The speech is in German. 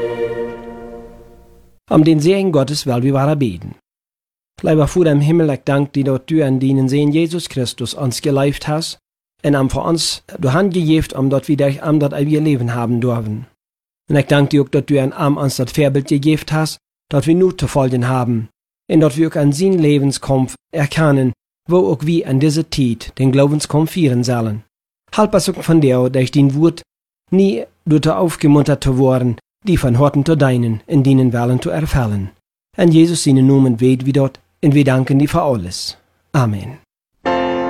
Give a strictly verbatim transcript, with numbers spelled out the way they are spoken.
Om den Segen Gottes will wir ware beten. Lieber Vater im Himmel, ich danke dir, dass du an deinen Sohn Jesus Christus uns gelebt hast und am für uns die Hand gegeben, um dass wir durch am das ewige Leben haben dürfen. Und ich danke dir auch, dass du an am uns das Vorbild gegeben hast, dass wir nur zu folgen haben und dass wir auch an seinen Lebenskampf erkennen, wo auch wir an dieser Zeit den Glaubenskampf führen sollen. Halb uns auch von dir, durch dein Wort, nie durch aufgemuntert zu werden, die von Horten zu deinen, in denen Wellen zu erfüllen. In Jesus seinen Namen weet wir dort, und wir danken dir für alles. Amen.